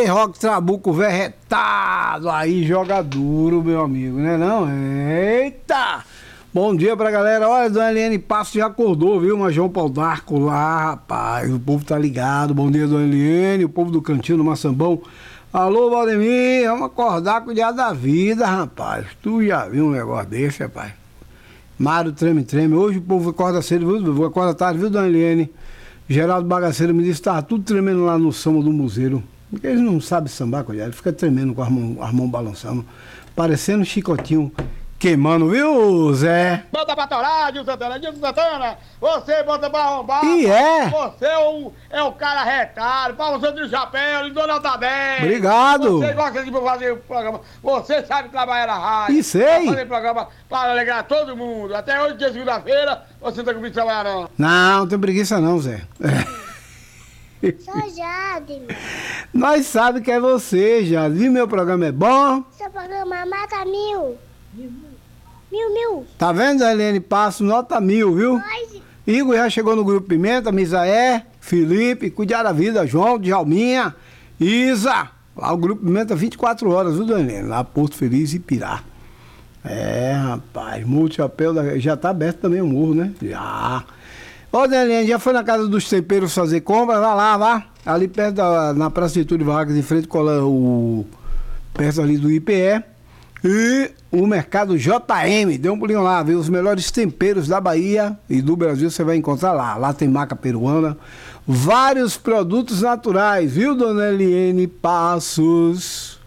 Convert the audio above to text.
Rock Trabuco verretado, aí joga duro, meu amigo, né não? Eita! Bom dia pra galera, olha, Dona Eliane Passo já acordou, viu? Mas João Paulo d'Arco lá, rapaz, o povo tá ligado. Bom dia, Dona Eliane, o povo do Cantinho do Maçambão. Alô, Valdemir, vamos acordar com o dia da vida, rapaz. Tu já viu um negócio desse, rapaz? Mário treme. Hoje o povo acorda cedo, viu? Vou acordar tarde, viu, Dona Eliane? Geraldo Bagaceiro me disse que tava tudo tremendo lá no samba do Museiro. Porque eles não sabem sambar, ele fica tremendo com as mãos balançando, parecendo um chicotinho queimando, viu, Zé? Bota pra torar, Gil Santana, você bota pra arrombar. E é? Você é o cara retado, pra você de chapéu, de Dona Tadé. Obrigado. Você gosta de fazer o programa, você sabe trabalhar na rádio. E sei. Fazer programa para alegrar todo mundo. Até hoje, dia de segunda-feira, você não tá comigo trabalhar não. Não tem preguiça não, Zé. Sou Jade. Nós sabemos que é você, Jade. Viu, meu programa é bom? Seu programa mata mil. Mil. Tá vendo, Helene Passo? Nota 1000, viu? Nós. Igor já chegou no Grupo Pimenta, Misaé, Felipe, Cuidar da Vida, João, Djalminha, Isa. Lá o Grupo Pimenta 24 horas, viu, Dona Helene? Lá Porto Feliz e Pirá. É, rapaz, multi-chapéu já tá aberto também o morro, né? Já. Ô, Dona Helene, já foi na Casa dos Temperos fazer compra? Vai lá, vá. Ali perto na Praça de Túlio Vargas, em frente com perto ali do IPE. E o Mercado JM, dê um pulinho lá, viu? Os melhores temperos da Bahia e do Brasil você vai encontrar lá. Lá tem maca peruana, vários produtos naturais, viu, Dona Eliane Passos?